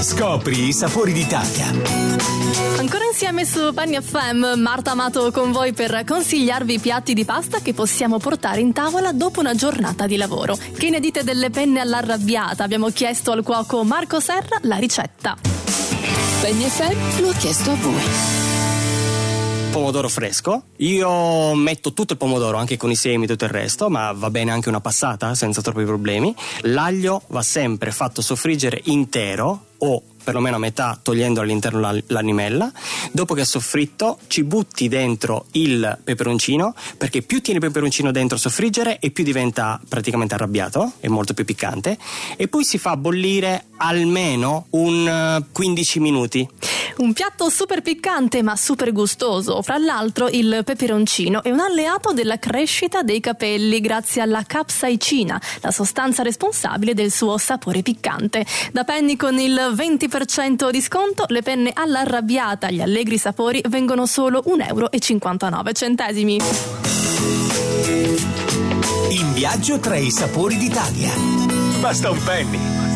Scopri i sapori d'Italia. Ancora insieme su Penny FM, Marta Amato con voi per consigliarvi i piatti di pasta che possiamo portare in tavola dopo una giornata di lavoro. Che ne dite delle penne all'arrabbiata? Abbiamo chiesto al cuoco Marco Serra la ricetta. Penny FM lo ha chiesto a voi. Pomodoro fresco. Io metto tutto il pomodoro, anche con i semi e tutto il resto, ma va bene anche una passata senza troppi problemi. L'aglio va sempre fatto soffriggere intero o perlomeno a metà, togliendo all'interno l'animella. Dopo che è soffritto ci butti dentro il peperoncino, perché più tieni il peperoncino dentro a soffriggere e più diventa praticamente arrabbiato, è molto più piccante, e poi si fa bollire almeno un 15 minuti. Un piatto super piccante ma super gustoso. Fra l'altro il peperoncino è un alleato della crescita dei capelli grazie alla capsaicina, la sostanza responsabile del suo sapore piccante. Da Penny con il 20% di sconto, le penne all'arrabbiata agli allegri sapori vengono solo €1,59. In viaggio tra i sapori d'Italia. Basta un penny.